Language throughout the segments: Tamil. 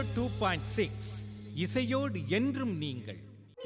2.6 இசையோடு என்றும் நீங்கள்.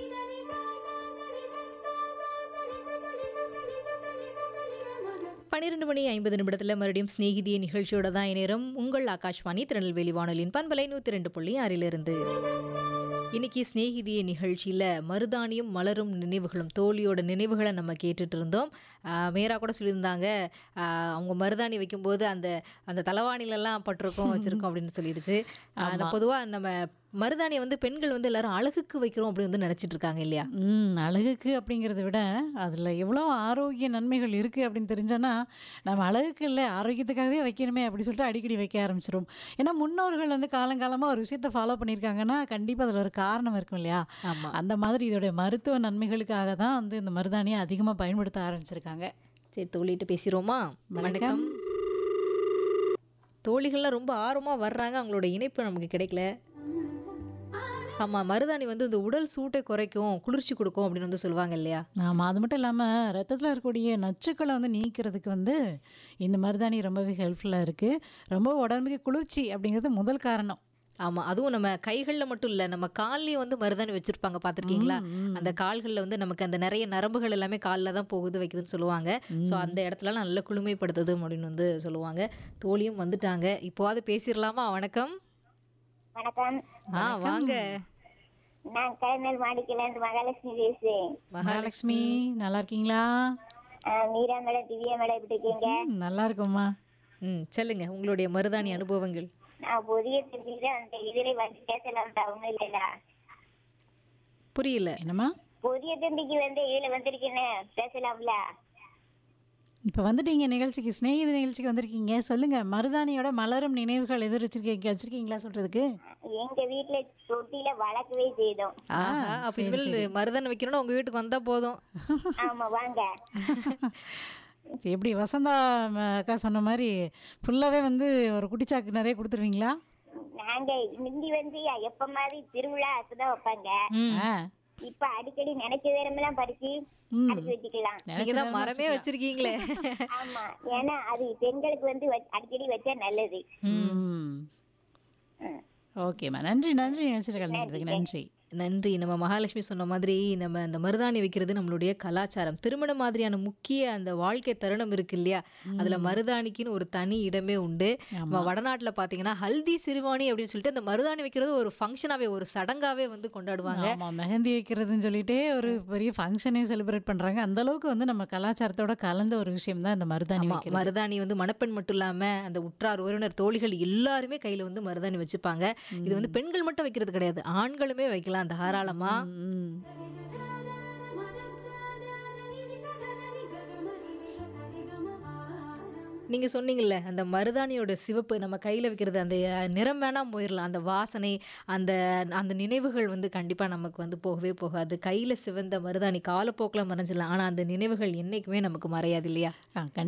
12:50 மறுபடியும் ஸ்நேகிதிய நிகழ்ச்சியோட தான் நேரம். உங்கள் ஆகாஷ்வாணி திருநெல்வேலி வானொலியின் பண்பலை 102.6 இன்னைக்கு ஸ்நேகிதிய நிகழ்ச்சியில் மருதாணியும் மலரும் நினைவுகளும் தோழியோட நினைவுகளை நம்ம கேட்டுட்டு இருந்தோம். மேரா கூட சொல்லியிருந்தாங்க, அவங்க மருதாணி வைக்கும்போது அந்த அந்த தலைவாணிலெல்லாம் பட்டிருக்கோம் வச்சுருக்கோம் அப்படின்னு சொல்லிடுச்சு. பொதுவாக நம்ம மருதாணியை வந்து பெண்கள் வந்து எல்லாரும் அழகுக்கு வைக்கிறோம் அப்படின்னு வந்து நினச்சிட்டு இருக்காங்க இல்லையா? அழகுக்கு அப்படிங்கிறத விட அதில் எவ்வளோ ஆரோக்கிய நன்மைகள் இருக்குது அப்படின்னு தெரிஞ்சோன்னா நம்ம அழகுக்கு இல்லை ஆரோக்கியத்துக்காகவே வைக்கணுமே அப்படி சொல்லிட்டு அடிக்கடி வைக்க ஆரம்பிச்சிடும். ஏன்னா முன்னோர்கள் வந்து காலங்காலமாக ஒரு விஷயத்தை ஃபாலோ பண்ணியிருக்காங்கன்னா கண்டிப்பாக அதில் ஒரு காரணம் இருக்கும் இல்லையா? அந்த மாதிரி இதோடைய மருத்துவ நன்மைகளுக்காக தான் வந்து இந்த மருதாணியை அதிகமாக பயன்படுத்த ஆரம்பிச்சிருக்காங்க. சரி, தோழிட்டு பேசிடுவோமா? வணக்கம். தோழிகள்லாம் ரொம்ப ஆர்வமாக வர்றாங்க, அவங்களோட இணைப்பு நமக்கு கிடைக்கல. ஆமாம், மருதாணி வந்து இந்த உடல் சூட்டை குறைக்கும், குளிர்ச்சி கொடுக்கும் அப்படின்னு வந்து சொல்லுவாங்க இல்லையா? ஆமாம், அது மட்டும் இல்லாமல் ரத்தத்தில் இருக்கக்கூடிய நச்சுக்களை வந்து நீக்கிறதுக்கு வந்து இந்த மருதாணி ரொம்பவே ஹெல்ப்ஃபுல்லாக இருக்குது. ரொம்ப உடம்புக்கு குளிர்ச்சி அப்படிங்கிறது முதல் காரணம். ஆமாம், அதுவும் நம்ம கைகளில் மட்டும் இல்லை, நம்ம கால்லையும் வந்து மருதாணி வச்சுருப்பாங்க, பார்த்துருக்கீங்களா? அந்த கால்களில் வந்து நமக்கு அந்த நிறைய நரம்புகள் எல்லாமே காலில் தான் போகுது வைக்குதுன்னு சொல்லுவாங்க. ஸோ அந்த இடத்துலலாம் நல்ல குளுமைப்படுத்துது அப்படின்னு வந்து சொல்லுவாங்க. தோழியும் வந்துட்டாங்க, இப்போவாது பேசிடலாமா? வணக்கம். வணக்கம். வாங்க. நான் கலைஞர் மாடிக்கிலேருந்து மகாலட்சுமி பேசுறேன். மகாலட்சுமி, நல்லா இருக்கீங்களா? மீரா மேடம், திவ்யா மேடம் எப்படி இருக்கீங்க? நல்லா இருக்கும்மா. சொல்லுங்க உங்களுடைய மருதாணி அனுபவங்கள். நான் புதிய திருச்சியில அந்த இதுல வந்து பேசலாம் ஒண்ணும் இல்லைல்ல. புரியல. என்னம்மா? புதிய திருச்சிக்கு வந்து இதுல வந்திருக்கேன்னு பேசலாம்ல. இப்போ வந்துட்டீங்க நிகழ்ச்சிக்கு, ஸ்நேகிதி நிகழ்ச்சிக்கு வந்திருக்கீங்க. சொல்லுங்க, மருதாணியோட மலரும் நினைவுகள் எது வச்சிருக்கீங்களா சொல்றதுக்கு? எங்க வீட்டுல தொட்டில வளர்க்கவே செய்தோம். அப்ப இனிமேல் மருதாணி வைக்கணும்னா உங்க வீட்டுக்கு வந்தா போதும். ஆமா, வாங்க. எப்படி வசந்தா அக்கா சொன்ன மாதிரி ஃபுல்லாவே வந்து ஒரு குட்டிச்சாக்கு நிறைய கொடுத்துருவீங்களா? நாங்க முந்தி வந்து எப்ப மாதிரி திருவிழா அதுதான் வைப்பாங்க. இப்ப அடிக்கடி நினைச்ச நேரமெல்லாம் பறிச்சு அடிச்சு வச்சுக்கலாம். நீங்கதான் மரமே வச்சிருக்கீங்களே. ஆமா, ஏன்னா அது பெண்களுக்கு வந்து அடிக்கடி வச்சா நல்லது. ஓகேம்மா, நன்றி நன்றி நன்றி. நன்றி. நம்ம மகாலட்சுமி சொன்ன மாதிரி நம்ம அந்த மருதாணி வைக்கிறது நம்மளுடைய கலாச்சாரம். திருமணம் மாதிரியான முக்கிய அந்த வாழ்க்கை தருணம் இருக்கு இல்லையா, அதில் மருதாணிக்குன்னு ஒரு தனி இடமே உண்டு. நம்ம வடநாட்டில் பார்த்தீங்கன்னா ஹல்தி சிறுவாணி அப்படின்னு சொல்லிட்டு அந்த மருதாணி வைக்கிறது ஒரு ஃபங்க்ஷனாகவே, ஒரு சடங்காகவே வந்து கொண்டாடுவாங்க. மெஹந்தி வைக்கிறதுன்னு சொல்லிட்டு ஒரு பெரிய ஃபங்க்ஷனே செலிப்ரேட் பண்ணுறாங்க. அந்த அளவுக்கு வந்து நம்ம கலாச்சாரத்தோட கலந்த ஒரு விஷயம் தான் இந்த மருதாணி. மருதாணி வந்து மணப்பெண் மட்டும் இல்லாமல் அந்த உற்றார் உறவினர் தோழிகள் எல்லாருமே கையில் வந்து மருதாணி வச்சுப்பாங்க. இது வந்து பெண்கள் மட்டும் வைக்கிறது கிடையாது, ஆண்களுமே வைக்கலாம் தாராளமா. நீங்க சொன்னீங்கல்ல, அந்த மருதாணியோட சிவப்பு நம்ம கையில வைக்கிறது, அந்த நிறம் வேணாம் போயிடலாம், அந்த வாசனை, அந்த அந்த நினைவுகள் வந்து கண்டிப்பா நமக்கு வந்து போகவே போகாது. கையில சிவந்த மருதாணி காலப்போக்கில் மறைஞ்சிடலாம், ஆனா அந்த நினைவுகள் என்னைக்குமே நமக்கு மறையாது இல்லையா?